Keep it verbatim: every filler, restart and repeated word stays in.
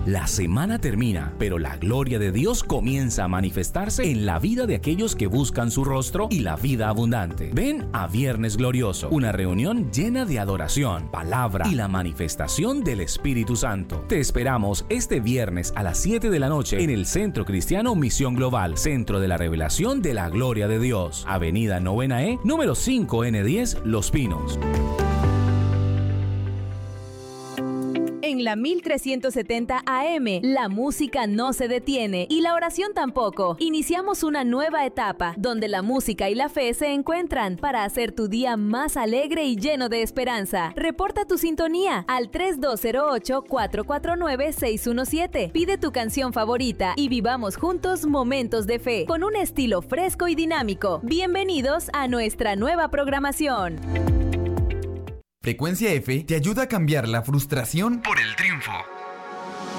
La semana termina, pero la gloria de Dios comienza a manifestarse en la vida de aquellos que buscan su rostro y la vida abundante. Ven a Viernes Glorioso, una reunión llena de adoración, palabra y la manifestación del Espíritu Santo. Te esperamos este viernes a las siete de la noche en el Centro Cristiano Misión Global, Centro de la Revelación de la Gloria de Dios, Avenida Novena E, número cinco N diez, Los Pinos. En la mil trescientos setenta A M, la música no se detiene y la oración tampoco. Iniciamos una nueva etapa donde la música y la fe se encuentran para hacer tu día más alegre y lleno de esperanza. Reporta tu sintonía al tres dos cero ocho, cuatro cuatro nueve, seis uno siete. Pide tu canción favorita y vivamos juntos momentos de fe con un estilo fresco y dinámico. Bienvenidos a nuestra nueva programación. Frecuencia F te ayuda a cambiar la frustración por el triunfo.